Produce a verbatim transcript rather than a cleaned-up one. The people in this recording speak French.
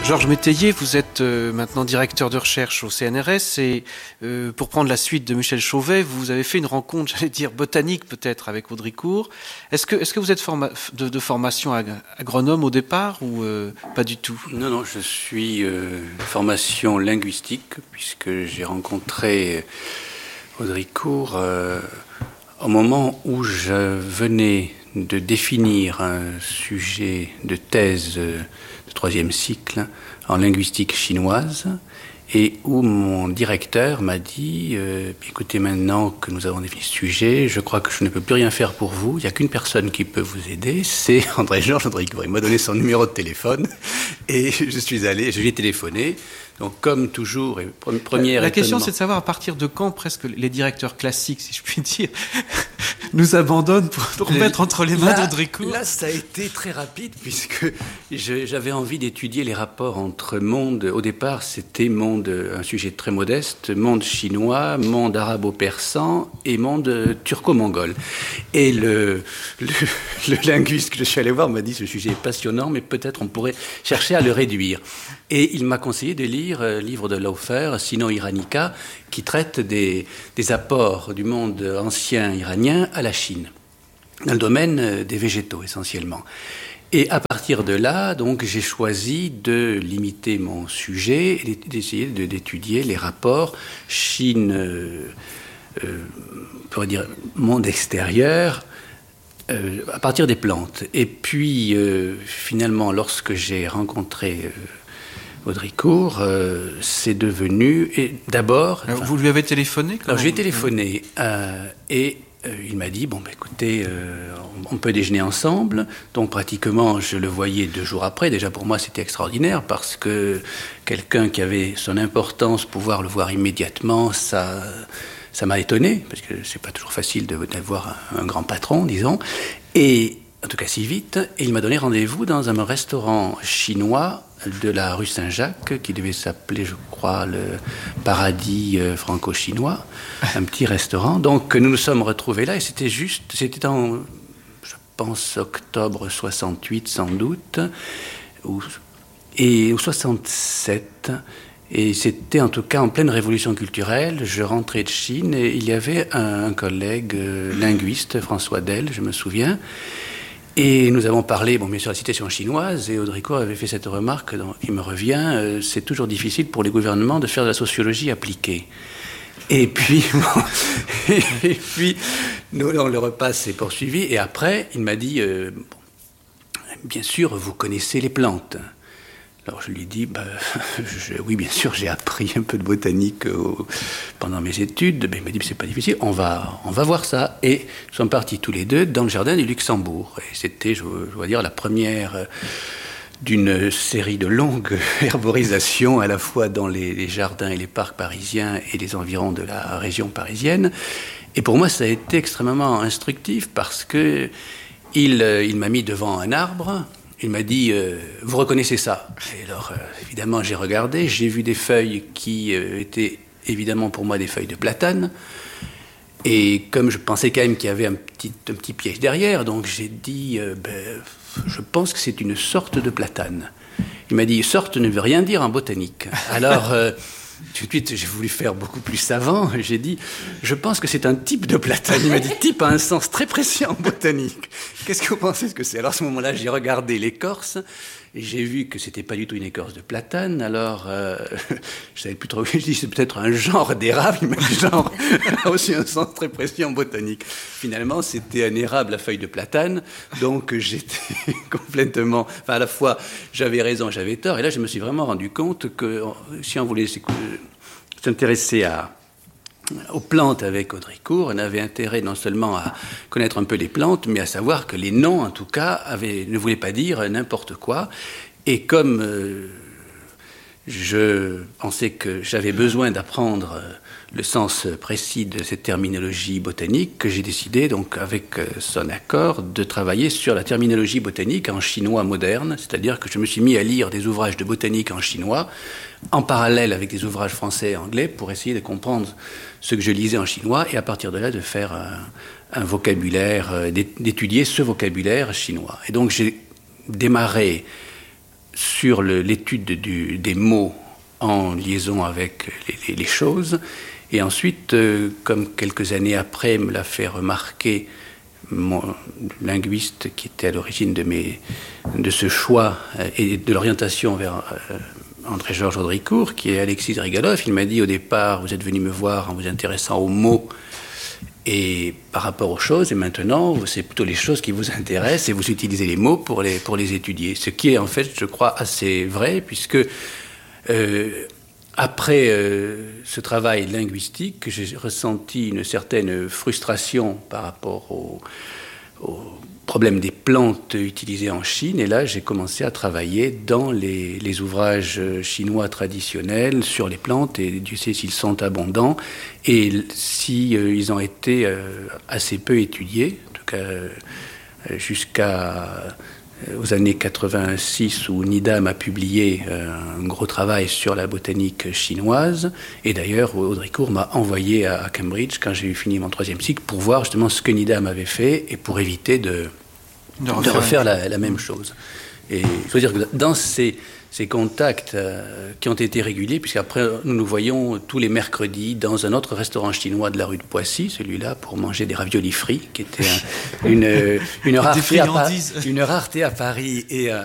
Georges Métayer, vous êtes euh, maintenant directeur de recherche au C N R S et euh, pour prendre la suite de Michel Chauvet, vous avez fait une rencontre, j'allais dire botanique peut-être, avec Audricourt. Est-ce que, est-ce que vous êtes forma- de, de formation ag- agronome au départ ou euh, pas du tout ? Non, non, je suis euh, de formation linguistique puisque j'ai rencontré Audricourt euh, au moment où je venais de définir un sujet de thèse de troisième cycle en linguistique chinoise et où mon directeur m'a dit euh, écoutez, maintenant que nous avons défini ce sujet, je crois que je ne peux plus rien faire pour vous, il n'y a qu'une personne qui peut vous aider, c'est André-Georges Audricourt. Il m'a donné son numéro de téléphone et je suis allé, je lui ai téléphoné. Donc, comme toujours, et première La question, étonnement... c'est de savoir à partir de quand presque les directeurs classiques, si je puis dire, nous abandonnent pour nous remettre entre les mains d'Audricourt. Là, ça a été très rapide puisque je, j'avais envie d'étudier les rapports entre monde. Au départ, c'était monde, un sujet très modeste, monde chinois, monde arabo-persan et monde turco-mongol. Et le, le, le linguiste que je suis allé voir m'a dit ce sujet est passionnant, mais peut-être on pourrait chercher à le réduire. Et il m'a conseillé de lire le livre de Laufer, Sino Iranica, qui traite des, des apports du monde ancien iranien à la Chine, dans le domaine des végétaux essentiellement. Et à partir de là, donc, j'ai choisi de limiter mon sujet et d'essayer de, d'étudier les rapports Chine, euh, euh, on pourrait dire monde extérieur, euh, à partir des plantes. Et puis, euh, finalement, lorsque j'ai rencontré euh, Audricourt, euh, c'est devenu... Et d'abord... Enfin, vous lui avez téléphoné ? Alors, je lui ai téléphoné euh, et euh, il m'a dit, bon, bah, écoutez, euh, on peut déjeuner ensemble. Donc, pratiquement, je le voyais deux jours après. Déjà, pour moi, c'était extraordinaire parce que quelqu'un qui avait son importance, pouvoir le voir immédiatement, ça, ça m'a étonné parce que c'est pas toujours facile de, d'avoir un, un grand patron, disons. Et, en tout cas, si vite. Et il m'a donné rendez-vous dans un restaurant chinois de la rue Saint-Jacques, qui devait s'appeler, je crois, le Paradis franco-chinois, un petit restaurant. Donc, nous nous sommes retrouvés là, et c'était juste, c'était en, je pense, octobre soixante-huit, sans doute, ou, et, ou soixante-sept, et c'était en tout cas en pleine révolution culturelle. Je rentrais de Chine, et il y avait un, un collègue euh, linguiste, François Del, je me souviens. Et nous avons parlé, bon, bien sûr, de la citation chinoise, et Audricourt avait fait cette remarque qui me revient, euh, c'est toujours difficile pour les gouvernements de faire de la sociologie appliquée. Et puis, bon, et puis nous, le repas s'est poursuivi, et après, il m'a dit, euh, bon, bien sûr, vous connaissez les plantes. Alors je lui ai dit, bah, je, oui, bien sûr, j'ai appris un peu de botanique au, pendant mes études. Ben, il m'a dit, c'est pas difficile, on va, on va voir ça. Et nous sommes partis tous les deux dans le jardin du Luxembourg. Et c'était, je, je dois dire, la première d'une série de longues herborisations, à la fois dans les, les jardins et les parcs parisiens et les environs de la région parisienne. Et pour moi, ça a été extrêmement instructif parce que il, il m'a mis devant un arbre. Il m'a dit, euh, vous reconnaissez ça ? Et alors, euh, évidemment, j'ai regardé, j'ai vu des feuilles qui euh, étaient évidemment pour moi des feuilles de platane. Et comme je pensais quand même qu'il y avait un petit, un petit piège derrière, donc j'ai dit, euh, ben, je pense que c'est une sorte de platane. Il m'a dit, sorte ne veut rien dire en botanique. Alors... Euh, Tout de suite, j'ai voulu faire beaucoup plus savant. J'ai dit, je pense que c'est un type de platane. Il m'a dit, type a un sens très précis en botanique. Qu'est-ce que vous pensez que c'est ? Alors à ce moment-là, j'ai regardé l'écorce et j'ai vu que c'était pas du tout une écorce de platane. Alors, euh, je savais plus trop. Je dis, c'est peut-être un genre d'érable. Il m'a dit, genre, a aussi un sens très précis en botanique. Finalement, c'était un érable à feuilles de platane. Donc, j'étais complètement, enfin, à la fois, j'avais raison, j'avais tort. Et là, je me suis vraiment rendu compte que si on voulait s'intéresser à, aux plantes avec Audricourt, on avait intérêt non seulement à connaître un peu les plantes, mais à savoir que les noms, en tout cas, avaient, ne voulaient pas dire n'importe quoi. Et comme euh, je pensais que j'avais besoin d'apprendre euh, le sens précis de cette terminologie botanique, que j'ai décidé, donc, avec euh, son accord, de travailler sur la terminologie botanique en chinois moderne, c'est-à-dire que je me suis mis à lire des ouvrages de botanique en chinois, en parallèle avec des ouvrages français et anglais, pour essayer de comprendre ce que je lisais en chinois, et à partir de là, de faire un, un vocabulaire, d'étudier ce vocabulaire chinois. Et donc, j'ai démarré sur le, l'étude du, des mots en liaison avec les, les, les choses. Et ensuite, euh, comme quelques années après me l'a fait remarquer mon linguiste qui était à l'origine de, mes, de ce choix euh, et de l'orientation vers euh, André-Georges Audricourt, qui est Alexis Rigalov, il m'a dit au départ, vous êtes venu me voir en vous intéressant aux mots et par rapport aux choses, et maintenant, c'est plutôt les choses qui vous intéressent et vous utilisez les mots pour les, pour les étudier. Ce qui est en fait, je crois, assez vrai, puisque euh, après euh, ce travail linguistique, j'ai ressenti une certaine frustration par rapport au, au problème des plantes utilisées en Chine. Et là, j'ai commencé à travailler dans les, les ouvrages chinois traditionnels sur les plantes. Et Dieu sait s'ils sont abondants et si euh, ils ont été euh, assez peu étudiés, en tout cas euh, jusqu'à aux années quatre-vingt-six où Needham a publié euh, un gros travail sur la botanique chinoise. Et d'ailleurs, Audricourt m'a envoyé à, à Cambridge quand j'ai eu fini mon troisième cycle pour voir justement ce que Needham avait fait et pour éviter de, de refaire, de refaire la, la même chose. Et je veux dire que dans ces, ces contacts euh, qui ont été réguliers, puisqu'après nous nous voyons tous les mercredis dans un autre restaurant chinois de la rue de Poissy, celui-là pour manger des raviolis frits, qui était un, une, une, rareté à, une rareté à Paris et à